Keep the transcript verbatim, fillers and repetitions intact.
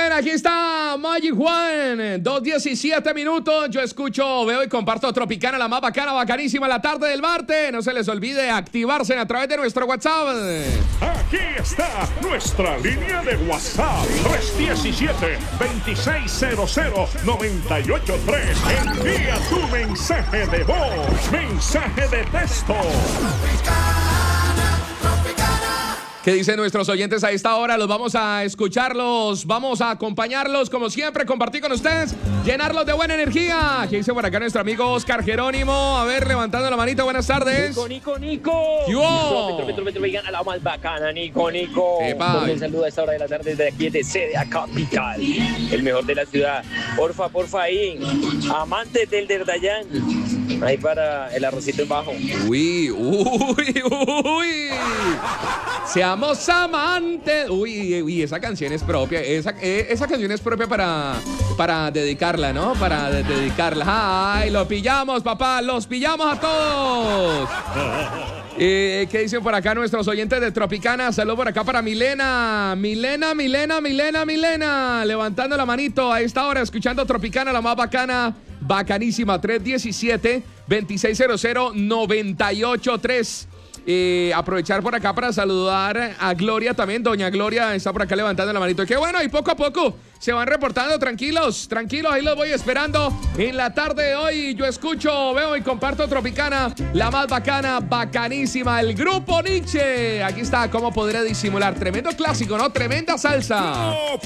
bien, aquí está Magic Juan, dos diecisiete minutos, yo escucho, veo y comparto Tropicana, la más bacana, bacanísima, la tarde del martes. No se les olvide activarse a través de nuestro WhatsApp. Aquí está nuestra línea de WhatsApp, tres uno siete, dos seis cero cero, nueve ocho tres. Envía tu mensaje de voz, mensaje de texto. ¿Qué dicen nuestros oyentes a esta hora? Los vamos a escucharlos, vamos a acompañarlos, como siempre, compartir con ustedes, llenarlos de buena energía. ¿Qué dice por acá nuestro amigo Oscar Jerónimo? A ver, levantando la manita, buenas tardes. Nico, Nico, Nico. ¿Qué hubo? Trope, trope, trope, trope, a la más bacana, Nico, Nico. Epa. Un saludo a esta hora de la tarde desde aquí de C D A Capital, el mejor de la ciudad. Porfa, porfa, ahí, amantes del Derdayán, ahí para el arrocito en bajo. Uy, uy, uy. Seamos amantes. Uy, uy, esa canción es propia. Esa, eh, esa canción es propia para, para dedicarla, ¿no? Para de- dedicarla. Ay, lo pillamos, papá. Los pillamos a todos. Eh, ¿Qué dicen por acá nuestros oyentes de Tropicana? Saludos por acá para Milena. Milena, Milena, Milena, Milena. Levantando la manito a esta hora, escuchando Tropicana, la más bacana, bacanísima. tres uno siete, dos seis cero cero, nueve ocho tres. Eh, aprovechar por acá para saludar a Gloria también. Doña Gloria está por acá levantando la manito. Qué bueno, y poco a poco se van reportando. Tranquilos, tranquilos, ahí los voy esperando. En la tarde de hoy yo escucho, veo y comparto Tropicana, la más bacana, bacanísima, el Grupo Nietzsche. Aquí está, cómo podré disimular. Tremendo clásico, ¿no? Tremenda salsa.